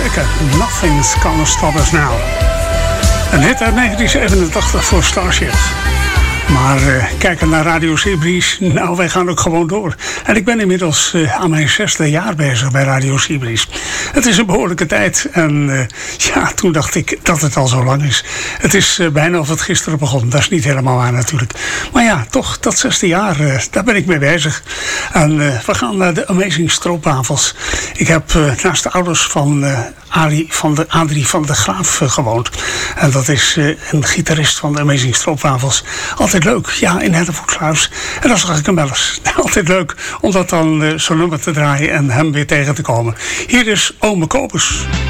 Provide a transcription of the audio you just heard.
Kijken, Nothing's Gonna Stop Us Now. Een hit uit 1987 voor Starship. Maar kijken naar Radio Seabreeze, nou, wij gaan ook gewoon door. En ik ben inmiddels aan mijn 6e jaar bezig bij Radio Seabreeze. Het is een behoorlijke tijd en ja, toen dacht ik dat het al zo lang is. Het is bijna of het gisteren begon, dat is niet helemaal waar natuurlijk. Maar ja, toch, dat 6e jaar, daar ben ik mee bezig. En we gaan naar de Amazing Stroopwafels. Ik heb naast de ouders van Adrie van de Graaf gewoond. En dat is een gitarist van de Amazing Stroopwafels. Altijd leuk, ja, in Hellevoetsluis. En dan zag ik hem wel eens. Altijd leuk om dat dan zo'n nummer te draaien en hem weer tegen te komen. Hier is Ome Kobus.